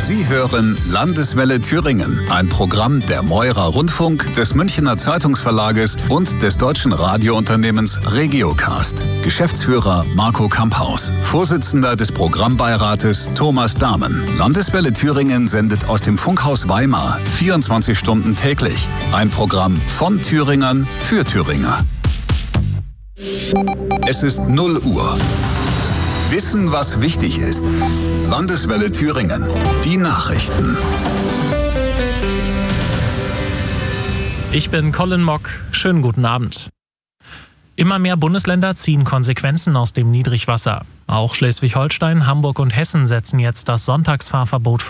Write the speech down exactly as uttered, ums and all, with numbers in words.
Sie hören Landeswelle Thüringen, ein Programm der Meurer Rundfunk, des Münchener Zeitungsverlages und des deutschen Radiounternehmens Regiocast. Geschäftsführer Marco Kamphaus, Vorsitzender des Programmbeirates Thomas Dahmen. Landeswelle Thüringen sendet aus dem Funkhaus Weimar vierundzwanzig Stunden täglich. Ein Programm von Thüringern für Thüringer. Es ist null Uhr. Wissen, was wichtig ist. Landeswelle Thüringen. Die Nachrichten. Ich bin Colin Mock. Schönen guten Abend. Immer mehr Bundesländer ziehen Konsequenzen aus dem Niedrigwasser. Auch Schleswig-Holstein, Hamburg und Hessen setzen jetzt das Sonntagsfahrverbot